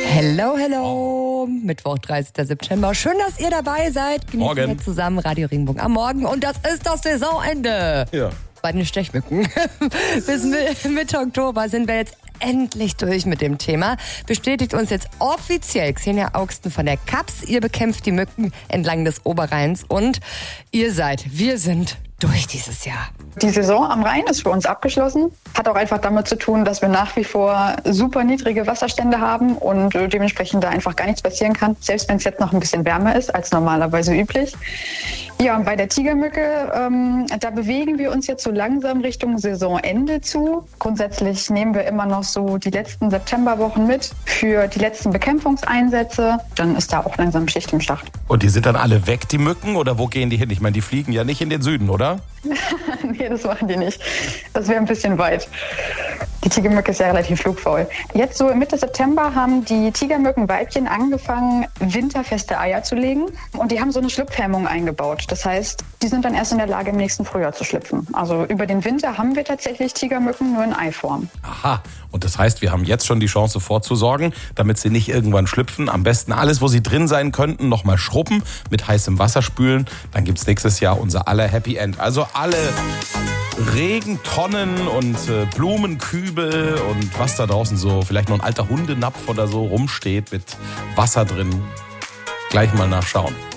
Hello, hello. Mittwoch, 30. September. Schön, dass ihr dabei seid. Genießen wir zusammen Radio Regenbogen am Morgen. Und das ist das Saisonende. Ja. Bei den Stechmücken. Bis Mitte Oktober sind wir jetzt endlich durch mit dem Thema. Bestätigt uns jetzt offiziell Xenia Augsten von der CAPS. Ihr bekämpft die Mücken entlang des Oberrheins und wir sind durch dieses Jahr. Die Saison am Rhein ist für uns abgeschlossen. Hat auch einfach damit zu tun, dass wir nach wie vor super niedrige Wasserstände haben und dementsprechend da einfach gar nichts passieren kann, selbst wenn es jetzt noch ein bisschen wärmer ist als normalerweise üblich. Ja, und bei der Tigermücke, da bewegen wir uns jetzt so langsam Richtung Saisonende zu. Grundsätzlich nehmen wir immer noch so die letzten Septemberwochen mit für die letzten Bekämpfungseinsätze. Dann ist da auch langsam Schicht im Schacht. Und die sind dann alle weg, die Mücken, oder wo gehen die hin? Ich meine, die fliegen ja nicht in den Süden, oder? Nee, das machen die nicht. Das wäre ein bisschen weit. Die Tigermücke ist ja relativ flugfaul. Jetzt so Mitte September haben die Tigermückenweibchen angefangen, winterfeste Eier zu legen. Und die haben so eine Schlüpfhemmung eingebaut. Das heißt, die sind dann erst in der Lage, im nächsten Frühjahr zu schlüpfen. Also über den Winter haben wir tatsächlich Tigermücken nur in Eiform. Aha, und das heißt, wir haben jetzt schon die Chance vorzusorgen, damit sie nicht irgendwann schlüpfen. Am besten alles, wo sie drin sein könnten, nochmal schrubben, mit heißem Wasser spülen. Dann gibt es nächstes Jahr unser aller Happy End. Also alle Regentonnen und Blumenkübel und was da draußen so, vielleicht noch ein alter Hundenapf oder so rumsteht mit Wasser drin. Gleich mal nachschauen.